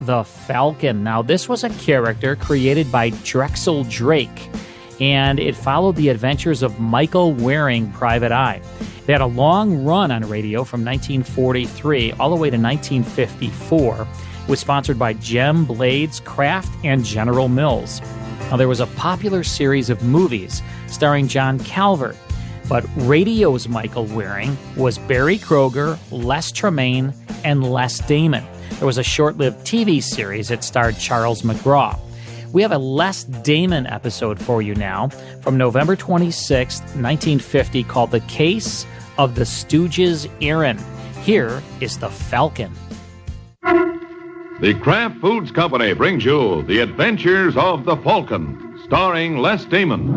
the Falcon. Now, this was a character created by Drexel Drake, and it followed the adventures of Michael Waring, Private Eye. They had a long run on radio from 1943 all the way to 1954. It was sponsored by Gem, Blades, Kraft, and General Mills. Now, there was a popular series of movies starring John Calvert, but radio's Michael Waring was Barry Kroger, Les Tremaine, and Les Damon. There was a short-lived TV series that starred Charles McGraw. We have a Les Damon episode for you now from November 26, 1950, called The Case of the Stooges' Aaron. Here is the Falcon. The Kraft Foods Company brings you The Adventures of the Falcon, starring Les Damon.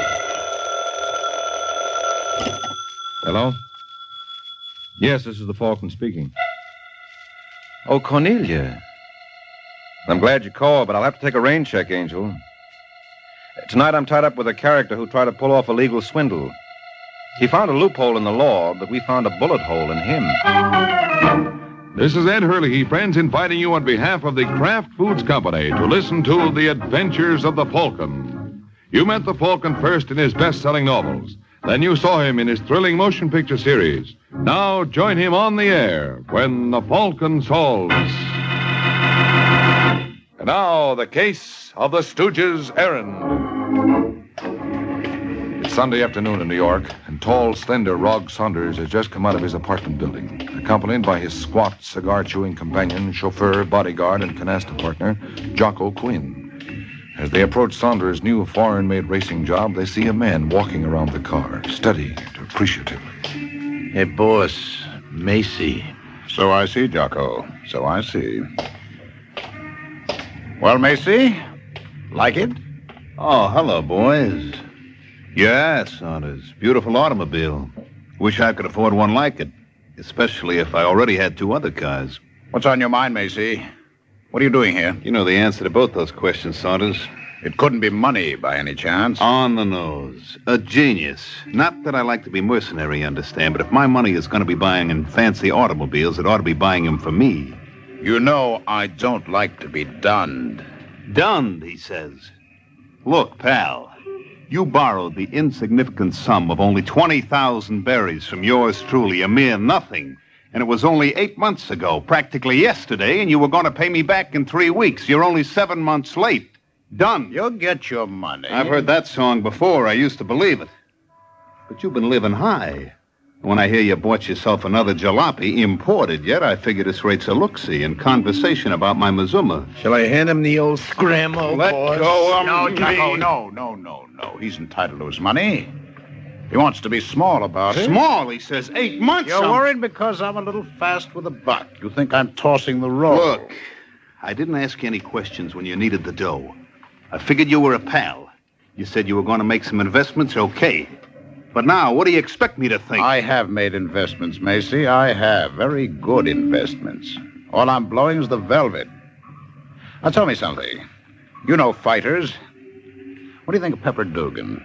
Hello? Yes, this is the Falcon speaking. Oh, Cornelia. I'm glad you called, but I'll have to take a rain check, Angel. Tonight I'm tied up with a character who tried to pull off a legal swindle. He found a loophole in the law, but we found a bullet hole in him. This is Ed Hurley, friends, inviting you on behalf of the Kraft Foods Company to listen to The Adventures of the Falcon. You met the Falcon first in his best-selling novels. Then you saw him in his thrilling motion picture series. Now join him on the air when the Falcon solves. And now, The Case of the Stooges' Errand. It's Sunday afternoon in New York, and tall, slender Rog Saunders has just come out of his apartment building, accompanied by his squat, cigar-chewing companion, chauffeur, bodyguard, and canasta partner, Jocko Quinn. As they approach Saunders' new foreign-made racing job, they see a man walking around the car, studying it appreciatively. Hey, boss, Macy. So I see, Jocko. So I see. Well, Macy, like it? Oh, hello, boys. Yeah, Saunders. Beautiful automobile. Wish I could afford one like it, especially if I already had two other cars. What's on your mind, Macy? What are you doing here? You know the answer to both those questions, Saunders. It couldn't be money by any chance. On the nose. A genius. Not that I like to be mercenary, understand, but if my money is going to be buying in fancy automobiles, it ought to be buying them for me. You know I don't like to be dunned. Dunned, he says. Look, pal, you borrowed the insignificant sum of only 20,000 berries from yours truly, a mere nothing. And it was only 8 months ago, practically yesterday, and you were going to pay me back in 3 weeks. You're only 7 months late. Done. You'll get your money. I've heard that song before. I used to believe it. But you've been living high. When I hear you bought yourself another jalopy, imported yet, I figure this rate's a look-see and conversation about my Mazuma. Shall I hand him the old scramble, Let boss? go of No, me. Jocko, no. He's entitled to his money. He wants to be small about it. Small, he says. 8 months. You're worried because I'm a little fast with a buck. You think I'm tossing the roll. Look, I didn't ask you any questions when you needed the dough. I figured you were a pal. You said you were going to make some investments, okay. But now, what do you expect me to think? I have made investments, Macy. I have. Very good investments. All I'm blowing is the velvet. Now, tell me something. You know fighters. What do you think of Pepper Dugan?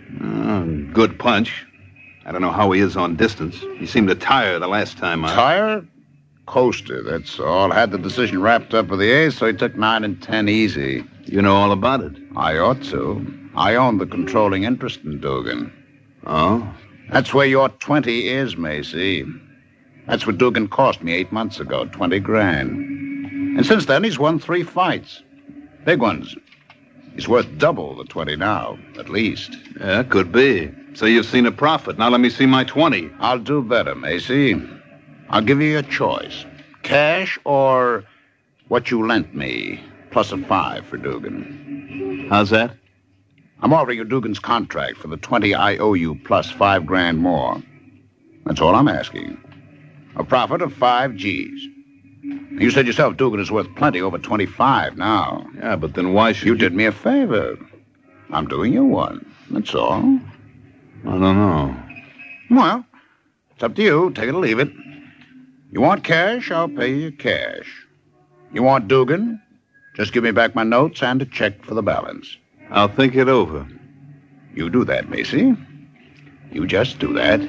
Good punch. I don't know how he is on distance. He seemed to tire the last time I... Tire? Coaster, that's all. Had the decision wrapped up with the ace, so he took 9 and 10 easy. You know all about it. I ought to. I own the controlling interest in Dugan. Oh? That's where your 20 is, Macy. That's what Dugan cost me 8 months ago, 20 grand. And since then, he's won 3 fights. Big ones. He's worth double the 20 now, at least. Yeah, could be. So you've seen a profit. Now let me see my 20. I'll do better, Macy. I'll give you a choice. Cash or what you lent me, plus a 5 for Dugan. How's that? I'm offering you Dugan's contract for the 20 I owe you, plus 5 grand more. That's all I'm asking. A profit of 5 G's. You said yourself Dugan is worth plenty, over 25 now. Yeah, but then why should you... did me a favor. I'm doing you one. That's all. I don't know. Well, it's up to you. Take it or leave it. You want cash, I'll pay you cash. You want Dugan? Just give me back my notes and a check for the balance. I'll think it over. You do that, Macy. You just do that.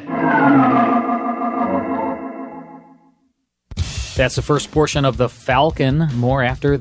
That's the first portion of The Falcon. More after